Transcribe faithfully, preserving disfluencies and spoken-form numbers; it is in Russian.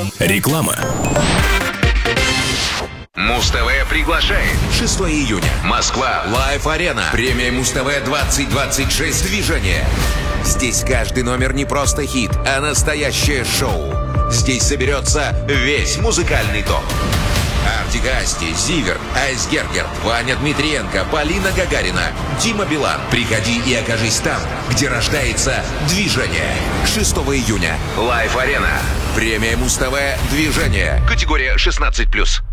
Реклама. Муз-ТВ приглашает. шестого июня. Москва. Лайв-арена. Премия Муз-ТВ двадцать двадцать шесть. Движение. Здесь каждый номер не просто хит, а настоящее шоу. Здесь соберется весь музыкальный топ. Артик и Асти, Зиверт, Айсгергер, Ваня Дмитриенко, Полина Гагарина, Дима Билан. Приходи и окажись там, где рождается движение. шестого июня. Лайв-арена. Премия Муз-ТВ. Движение. Категория шестнадцать плюс.